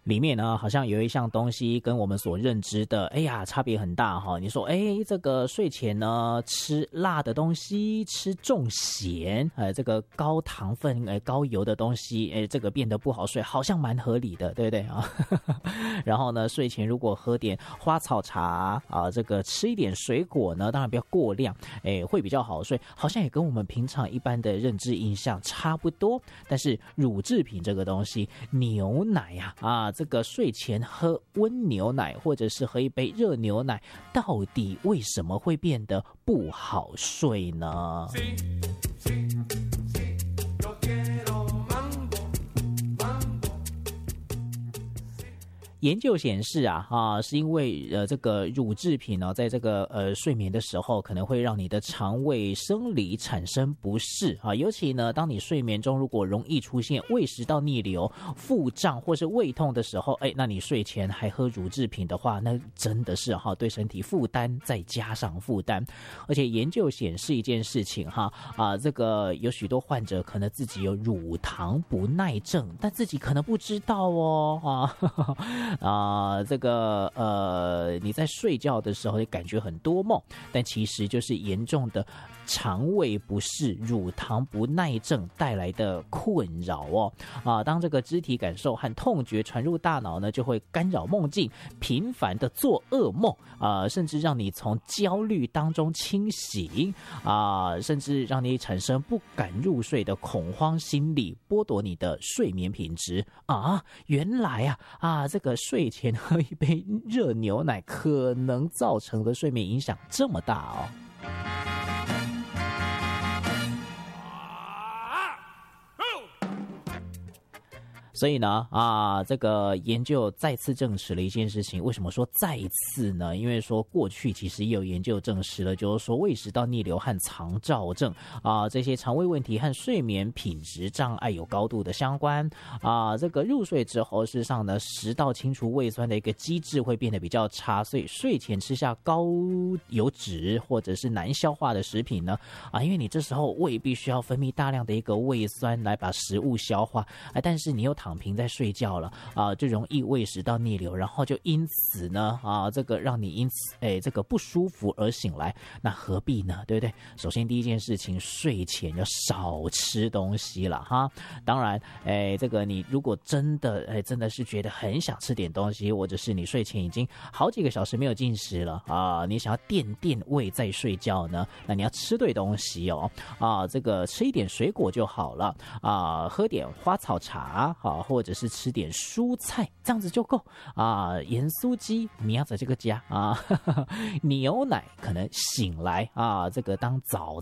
里面呢好像有一项东西跟我们所认知的，哎呀，差别很大哈。你说，哎，这个睡前呢吃辣的东西，吃重咸，这个高糖分、高油的东西，这个变得不好睡，好像蛮合理的，对不对啊？然后呢，睡前如果喝点花草茶啊，这个吃一点水果呢，当然不要过量，会比较好睡，好像也跟我们平常一般的认知印象差不多。但是乳制品这个东西，牛奶啊，这个睡前喝温牛奶或者是喝一杯热牛奶，到底为什么会变得不好睡呢？研究显示是因为这个乳制品呢，在这个睡眠的时候，可能会让你的肠胃生理产生不适啊。尤其呢，当你睡眠中如果容易出现胃食道逆流、腹胀或是胃痛的时候，那你睡前还喝乳制品的话，那真的是对身体负担再加上负担。而且研究显示一件事情这个有许多患者可能自己有乳糖不耐症，但自己可能不知道这个你在睡觉的时候也感觉很多梦，但其实就是严重的肠胃不适、乳糖不耐症带来的困扰当这个肢体感受和痛觉传入大脑呢，就会干扰梦境，频繁的做噩梦甚至让你从焦虑当中清醒甚至让你产生不敢入睡的恐慌心理，剥夺你的睡眠品质原来这个睡前喝一杯热牛奶可能造成的睡眠影响这么大所以呢这个研究再次证实了一件事情。为什么说再次呢？因为说过去其实也有研究证实了，就是说胃食道逆流和肠燥症这些肠胃问题和睡眠品质障碍有高度的相关这个入睡之后，事实上呢，食道清除胃酸的一个机制会变得比较差，所以睡前吃下高油脂或者是难消化的食品呢因为你这时候胃必须要分泌大量的一个胃酸来把食物消化但是你又躺平在睡觉了就容易胃食道逆流，然后就因此呢这个让你因此这个不舒服而醒来，那何必呢？对不对？首先第一件事情，睡前要少吃东西了当然这个你如果真的是觉得很想吃点东西，或者是你睡前已经好几个小时没有进食了你想要垫胃再睡觉呢，那你要吃对东西这个吃一点水果就好了喝点花草茶或者是吃点蔬菜，这样子就够盐酥鸡你要在这个家牛奶可能醒来这个当早